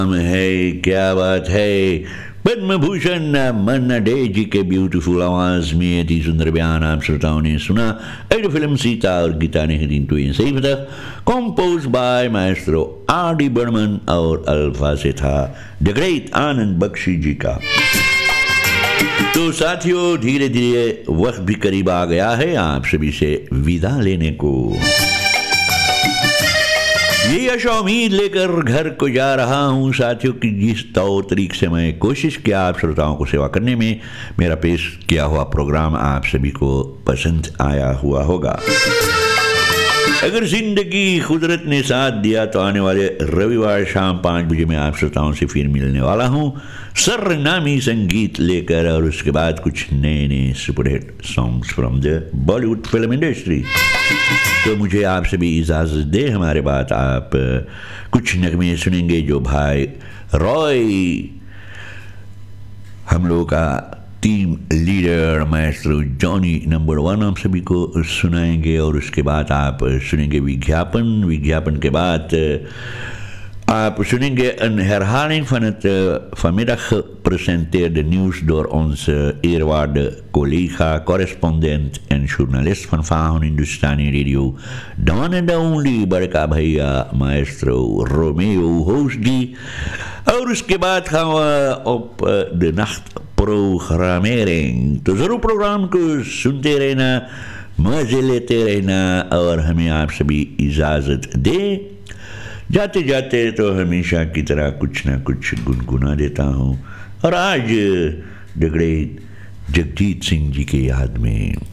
है, क्या बात है। पद्म भूषण मन्ना डे जी के ब्यूटीफुल आवाज में अति सुंदर बयान आप श्रोताओं ने सुना। एड फिल्म सीता और गीता नेहरीन तो ये सही बता, compose bye Maestro R D Burman और अल्फा से था द ग्रेट आनंद बख्शी जी का। तो साथियों, धीरे धीरे वक्त भी करीब आ गया है आप सभी से विदा लेने को। ये आशा उम्मीद लेकर घर को जा रहा हूं साथियों कि जिस तौर तरीके से मैं कोशिश किया आप श्रोताओं को सेवा करने में, मेरा पेश किया हुआ प्रोग्राम आप सभी को पसंद आया हुआ होगा। अगर जिंदगी कुदरत ने साथ दिया तो आने वाले रविवार शाम 5 बजे मैं आप श्रोताओं से फिर मिलने वाला हूं सरनामी संगीत लेकर, और उसके बाद कुछ नए नए superhit songs from the Bollywood film industry. तो मुझे आपसे भी इजाज़त दे, हमारे बाद आप कुछ नगमे सुनेंगे जो भाई रॉय हम लोगों का team leader Maestro Johnny number 1 आप सभी को सुनाएंगे, और उसके बाद आप सुनेंगे विज्ञापन के बाद आप सुनेंगे een herhaling van het vanmiddag gepresenteerde nieuws door onze eerwaarde collega, correspondent en journalist van Fahan Hindustani Radio, the one and only Barka Bhaiya Maestro Romeo Hosdi. और उसके बाद gaan we op de nachtprogrammering. तो जरूर programme को सुनते रहना, मजे लेते रहना, और हमें आप सभी इजाज़त दें। जाते जाते तो हमेशा की तरह कुछ ना कुछ गुनगुना देता हूँ, और आज द ग्रेट जगजीत सिंह जी के याद में